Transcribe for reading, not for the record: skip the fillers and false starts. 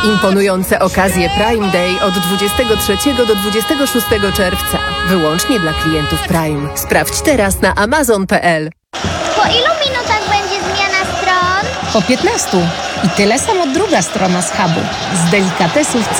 Imponujące okazje Prime Day od 23 do 26 czerwca. Wyłącznie dla klientów Prime. Sprawdź teraz na amazon.pl. Po ilu minutach będzie zmiana stron? Po 15. I tyle samo druga strona z hubu. Z delikatesów